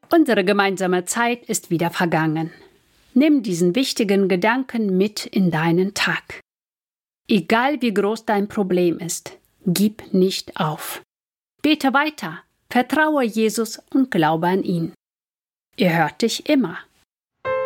Unsere gemeinsame Zeit ist wieder vergangen. Nimm diesen wichtigen Gedanken mit in deinen Tag. Egal wie groß dein Problem ist, gib nicht auf. Bete weiter, vertraue Jesus und glaube an ihn. Er hört dich immer